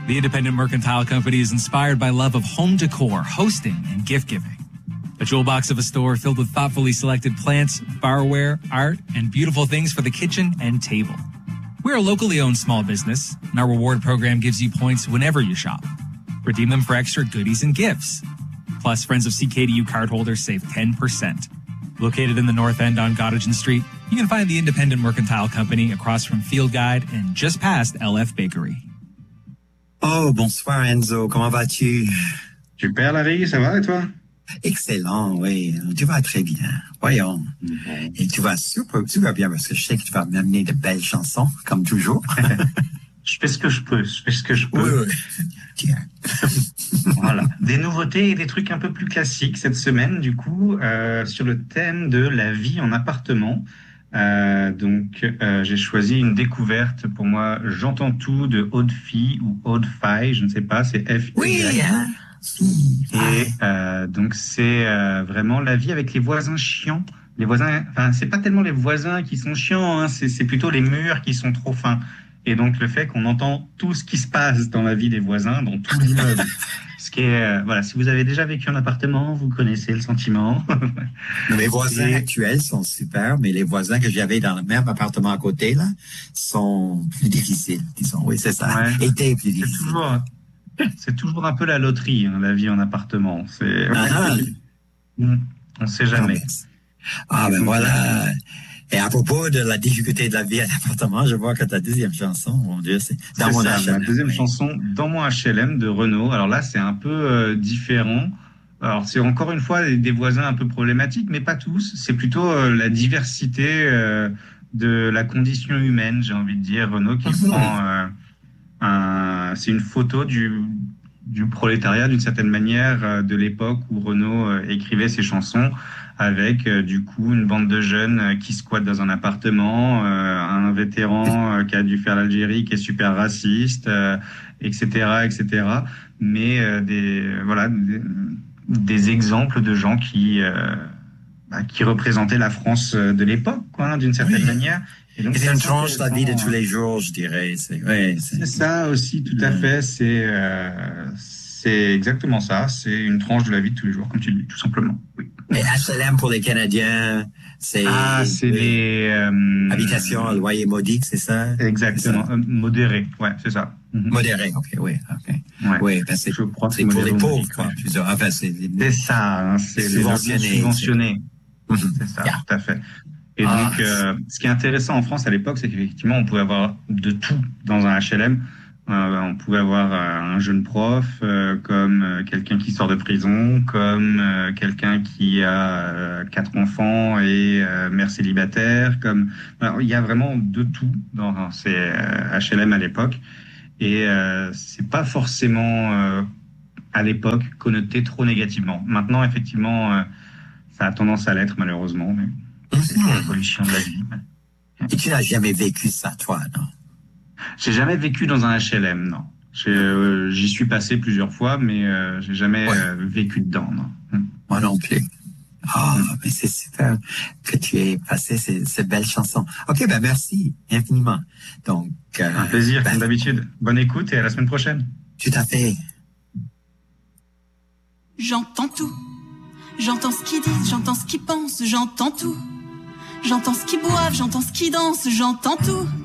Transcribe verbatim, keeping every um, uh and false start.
The Independent Mercantile Company is inspired by love of home decor, hosting, and gift-giving. A jewel box of a store filled with thoughtfully selected plants, barware, art, and beautiful things for the kitchen and table. We're a locally owned small business, and our reward program gives you points whenever you shop. Redeem them for extra goodies and gifts. Plus, Friends of C K D U cardholders save ten percent. Located in the North End on Gottingen Street, you can find the Independent Mercantile Company across from Field Guide and just past L F Bakery. Oh, bonsoir Enzo, comment vas-tu? Super Larry, ça va et toi? Excellent, oui. Tu vas très bien. Voyons. Mm-hmm. Et tu vas super, super bien parce que je sais que tu vas m'amener de belles chansons, comme toujours. Je fais ce que je peux, je fais ce que je peux. Oui, oui. Tiens. Voilà. Des nouveautés et des trucs un peu plus classiques cette semaine, du coup, euh, sur le thème de la vie en appartement. Euh, donc, euh, j'ai choisi une découverte pour moi, J'entends tout de Aude Fille ou Aude Faye, je ne sais pas, c'est F I. Oui, hein? Et euh, donc c'est euh, vraiment la vie avec les voisins chiants. Les voisins, enfin c'est pas tellement les voisins qui sont chiants, hein, c'est, c'est plutôt les murs qui sont trop fins. Et donc le fait qu'on entend tout ce qui se passe dans la vie des voisins, dans tout l'immeuble. Ce qui est, euh, voilà, si vous avez déjà vécu en appartement, vous connaissez le sentiment. Les voisins et... actuels sont super, mais les voisins que j'avais dans le même appartement à côté là sont plus difficiles, disons. Oui, c'est ça. Ouais. Étaient plus difficiles. C'est toujours. C'est toujours un peu la loterie, hein, la vie en appartement. C'est... Ah, on ne sait jamais. Ah, ben voilà. Et à propos de la difficulté de la vie en appartement, je vois que ta deuxième chanson, mon Dieu, c'est dans c'est mon ça, H L M. La deuxième chanson, Dans mon H L M de Renaud. Alors là, c'est un peu euh, différent. Alors, c'est encore une fois des voisins un peu problématiques, mais pas tous. C'est plutôt euh, la diversité euh, de la condition humaine, j'ai envie de dire. Renaud qui prend... Euh, Un, c'est une photo du, du prolétariat d'une certaine manière euh, de l'époque où Renaud euh, écrivait ses chansons avec euh, du coup une bande de jeunes euh, qui squattent dans un appartement, euh, un vétéran euh, qui a dû faire l'Algérie qui est super raciste, euh, et cetera, et cetera. Mais euh, des euh, voilà des, des exemples de gens qui euh, bah, qui représentaient la France de l'époque, quoi, d'une certaine oui. manière. Et donc, et c'est une tranche de la vie de tous les jours, je dirais. C'est, ouais, c'est... c'est ça aussi, tout à fait. C'est, euh, c'est exactement ça. C'est une tranche de la vie de tous les jours, comme tu le dis, tout simplement. Oui. Et H L M pour les Canadiens, c'est... Ah, c'est les... Euh... habitations à loyer modique, c'est ça? Exactement. C'est ça. Euh, modéré, ouais, c'est ça. Mm-hmm. Modéré, ok, oui. Okay. Ouais. Oui, ben c'est, je crois que c'est, c'est pour les pauvres, quoi. Ouais. Plusieurs. Enfin, c'est, c'est ça, hein, c'est, c'est subventionné. subventionné. C'est, mm-hmm. c'est ça, yeah. Tout à fait. Et ah, donc, euh, ce qui est intéressant en France à l'époque, c'est qu'effectivement, on pouvait avoir de tout dans un H L M. Euh, on pouvait avoir euh, un jeune prof, euh, comme euh, quelqu'un qui sort de prison, comme euh, quelqu'un qui a euh, quatre enfants et euh, mère célibataire. Comme alors, il y a vraiment de tout dans ces euh, H L M à l'époque. Et euh, c'est pas forcément euh, à l'époque connoté trop négativement. Maintenant, effectivement, euh, ça a tendance à l'être malheureusement. Mais... c'est l'évolution de la vie. Et tu n'as jamais vécu ça, toi, non? J'ai jamais vécu dans un H L M, non. J'ai, euh, j'y suis passé plusieurs fois, mais euh, j'ai jamais ouais. euh, vécu dedans, non. Moi non plus. Ah, oh, mais c'est super que tu aies passé ces, ces belles chansons. Ok, ben merci infiniment. Donc, euh, un plaisir, ben, comme d'habitude. Bonne écoute et à la semaine prochaine. Tout à fait. J'entends tout. J'entends ce qu'ils disent, j'entends ce qu'ils pensent, j'entends tout. J'entends ce qu'ils boivent, j'entends ce qu'ils dansent, j'entends tout.